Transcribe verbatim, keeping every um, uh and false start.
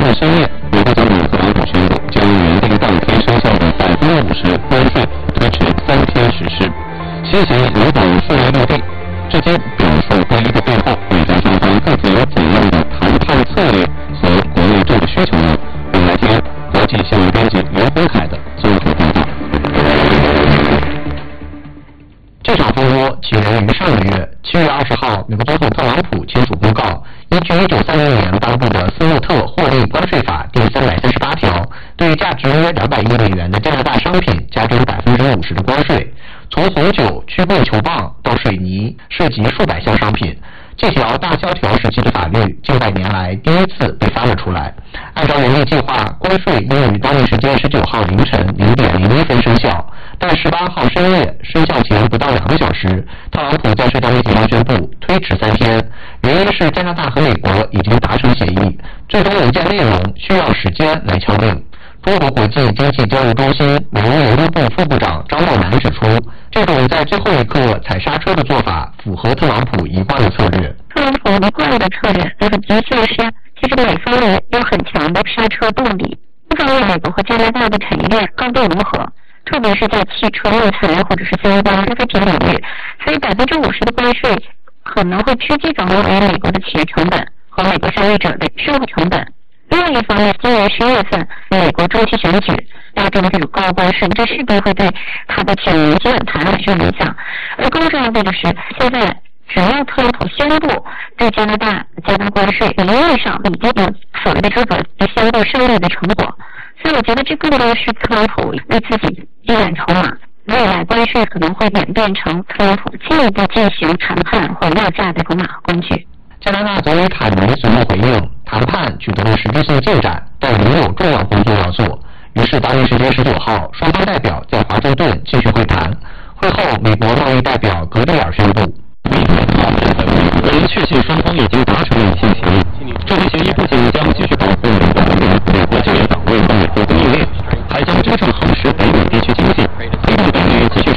日深夜，美国总统特朗普宣布将原定当天生效的百分之五十关税推迟三天实施，先行有等顺利落地。至今，表述会议的背后，美中双方各自有怎样的谈判策略和国内政治需求呢？我们来听国际新闻编辑刘洪凯的综合报道。这场风波起源于上个月七月二十号，美国总统特朗普签署公告，依据一九三零年颁布的斯诺特获利关税法第三百三十八条，对价值约两百亿美元的加拿大商品加征百分之五十的关税。从红酒、曲棍球棒到水泥，涉及数百项商品。这条大萧条时期的法律，近百年来第一次被发了出来。按照原定计划，关税应于当地时间十九号凌晨零点零一分生效，但十八号深夜生效前不到两个小时，特朗普在社交媒体上宣布推迟三天，原因是加拿大和美国已经达成协议，最终文件内容需要时间来敲定。中国国际经济交流中心美国邮政部副部长张茂南指出，这种在最后一刻踩刹车的做法符合特朗普一贯的策略。 特朗普一贯的策略就是的确是，其实美方人有很强的刹车动力，不知道美国和加拿大的产业链高度融合，特别是在汽车、木材或者是相关消费品领域，所以百分之五十的关税可能会直接转化为美国的企业成本和美国消费者的生活成本。另外一方面，今年十月份美国中期选举加征这种高关税，这势必会对它的选民基本盘产生影响。而更重要的就是，现在只要特朗普宣布对加拿大加征关税，理论上已经有所谓的这个相对胜利的成果。所以我觉得这更多是特朗普为自己积攒筹码。未来关税可能会演变成特朗普进一步进行谈判或压价的筹码工具。 加拿大总理坎尼随后回应，谈判取得了实质性进展，但仍有重要工作要做。于是当地时间十九号，双方代表在华盛顿继续会谈。会后，美国贸易代表格里尔宣布，